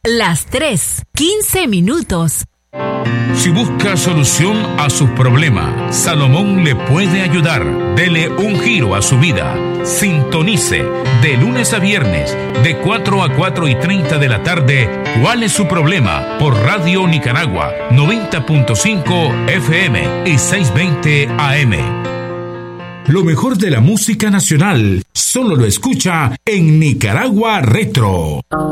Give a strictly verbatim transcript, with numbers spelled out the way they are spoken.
Las tres, quince minutos. Si busca solución a sus problemas, Salomón le puede ayudar. Dele un giro a su vida. Sintonice de lunes a viernes, de cuatro a cuatro y treinta de la tarde. ¿Cuál es su problema? Por Radio Nicaragua, noventa punto cinco F M y seiscientos veinte A M. Lo mejor de la música nacional solo lo escucha en Nicaragua Retro.